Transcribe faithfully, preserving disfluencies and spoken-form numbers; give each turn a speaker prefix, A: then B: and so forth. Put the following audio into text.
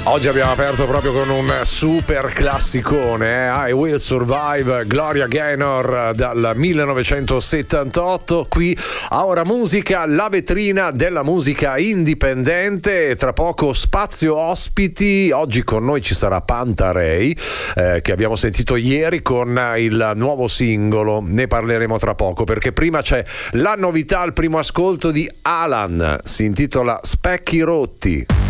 A: Oggi abbiamo aperto proprio con un super classicone, eh? I Will Survive, Gloria Gaynor dal millenovecentosettantotto, qui a Ora Musica, la vetrina della musica indipendente. Tra poco spazio ospiti, oggi con noi ci sarà Pantarei, eh, che abbiamo sentito ieri con il nuovo singolo, ne parleremo tra poco perché prima c'è la novità, il primo ascolto di Alan, si intitola Specchi Rotti.